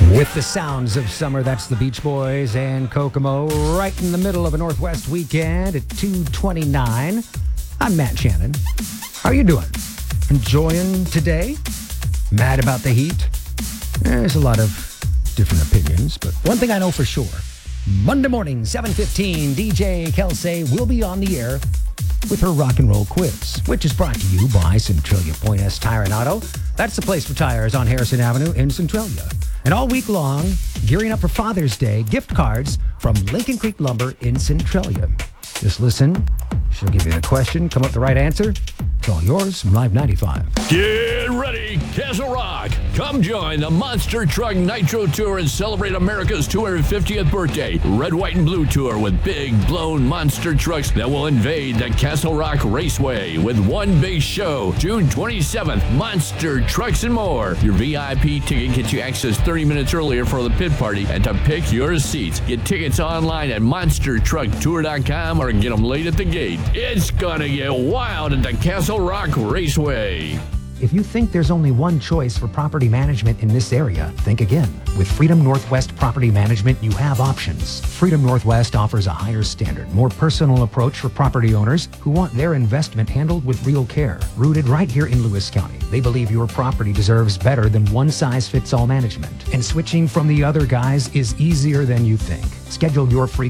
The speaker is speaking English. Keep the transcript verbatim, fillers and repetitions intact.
With the sounds of summer, that's the Beach Boys and Kokomo right in the middle of a Northwest weekend at two twenty-nine. I'm Matt Shannon. How are you doing? Enjoying today? Mad about the heat? There's a lot of different opinions, but one thing I know for sure. Monday morning, seven fifteen, D J Kelsey will be on the air with her rock and roll quiz, which is brought to you by Centralia Pointers Tire and Auto. That's the place for tires on Harrison Avenue in Centralia. And all week long, gearing up for Father's Day, gift cards from Lincoln Creek Lumber in Centralia. Just listen. She'll give you the question. Come up with the right answer. It's all yours from Live ninety-five. Get ready, Castle Rock. Come join the Monster Truck Nitro Tour and celebrate America's two hundred fiftieth birthday. Red, white, and blue tour with big, blown monster trucks that will invade the Castle Rock Raceway with one big show. June twenty-seventh, Monster Trucks and More. Your V I P ticket gets you access thirty minutes earlier for the pit party and to pick your seats. Get tickets online at monster truck tour dot com or get them late at the gate. It's gonna get wild at the Castle Rock Raceway. If you think there's only one choice for property management in this area, think again. With Freedom Northwest Property Management, you have options. Freedom Northwest offers a higher standard, more personal approach for property owners who want their investment handled with real care. Rooted right here in Lewis County, they believe your property deserves better than one-size-fits-all management. And switching from the other guys is easier than you think. Schedule your free